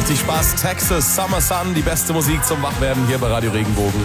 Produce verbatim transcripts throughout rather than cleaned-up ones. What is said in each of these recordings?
richtig Spaß. Texas, Summer Sun, die beste Musik zum Wachwerden hier bei Radio Regenbogen.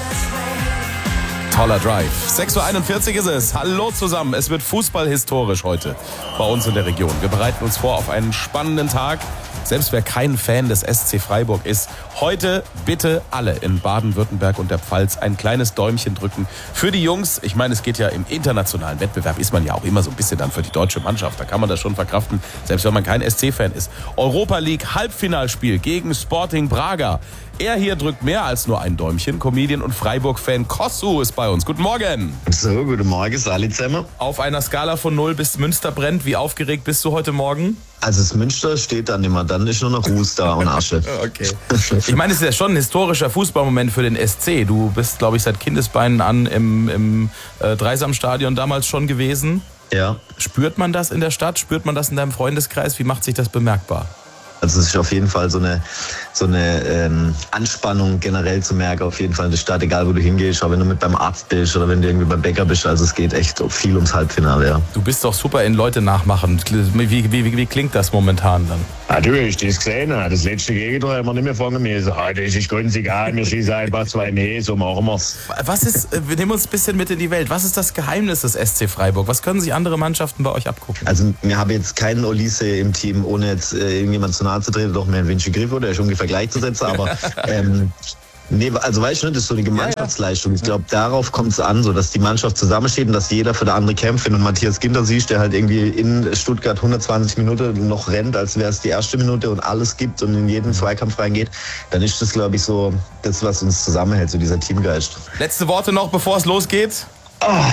Toller Drive. sechs Uhr einundvierzig ist es. Hallo zusammen. Es wird fußballhistorisch heute bei uns in der Region. Wir bereiten uns vor auf einen spannenden Tag. Selbst wer kein Fan des S C Freiburg ist, heute bitte alle in Baden-Württemberg und der Pfalz ein kleines Däumchen drücken für die Jungs. Ich meine, es geht ja im internationalen Wettbewerb, ist man ja auch immer so ein bisschen dann für die deutsche Mannschaft. Da kann man das schon verkraften, selbst wenn man kein S C-Fan ist. Europa League Halbfinalspiel gegen Sporting Braga. Er hier drückt mehr als nur ein Däumchen. Comedian und Freiburg-Fan Kossu ist bei uns. Guten Morgen. So, guten Morgen, alle zusammen. Auf einer Skala von null bis Münster brennt, wie aufgeregt bist du heute Morgen? Also das Münster steht dann immer, dann ist nur noch Ruß da und Asche. Okay. Ich meine, es ist ja schon ein historischer Fußballmoment für den S C. Du bist, glaube ich, seit Kindesbeinen an im, im äh, Dreisamstadion damals schon gewesen. Ja. Spürt man das in der Stadt? Spürt man das in deinem Freundeskreis? Wie macht sich das bemerkbar? Also es ist auf jeden Fall so eine, so eine ähm, Anspannung generell zu merken, auf jeden Fall in der Stadt, egal wo du hingehst, auch wenn du mit beim Arzt bist oder wenn du irgendwie beim Bäcker bist. Also es geht echt viel ums Halbfinale, ja. Du bist doch super in Leute nachmachen. Wie, wie, wie, wie klingt das momentan dann? Ah, du hast das gesehen, das letzte Gegentor haben wir nicht mehr fangen müssen. Ah, das ist ganz egal, wir schießen einfach zwei mehr, so machen wir's. Was ist, wir nehmen uns ein bisschen mit in die Welt. Was ist das Geheimnis des S C Freiburg? Was können sich andere Mannschaften bei euch abgucken? Also wir haben jetzt keinen Olise im Team, ohne jetzt äh, irgendjemand zu nahe zu treten, doch mehr ein Vinci Griffo, der ist ungefähr gleichzusetzen, aber ähm, nee, also weißt du, das ist so eine Gemeinschaftsleistung. Ich glaube, darauf kommt es an, so dass die Mannschaft zusammensteht und dass jeder für den anderen kämpft. Wenn du Matthias Ginter siehst, der halt irgendwie in Stuttgart hundertzwanzig Minuten noch rennt, als wäre es die erste Minute und alles gibt und in jeden Zweikampf reingeht, dann ist das, glaube ich, so das, was uns zusammenhält, so dieser Teamgeist. Letzte Worte noch, bevor es losgeht? Oh,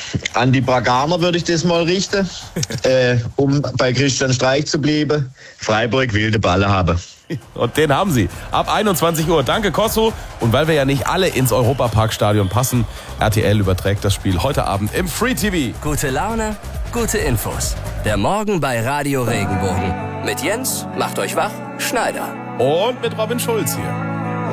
an die Braganer würde ich das mal richten, äh, um bei Christian Streich zu bleiben. Freiburg will den Ball haben. Und den haben sie. Ab einundzwanzig Uhr. Danke, Kossu. Und weil wir ja nicht alle ins Europaparkstadion passen, R T L überträgt das Spiel heute Abend im Free T V. Gute Laune, gute Infos. Der Morgen bei Radio Regenbogen. Mit Jens, macht euch wach, Schneider. Und mit Robin Schulz hier.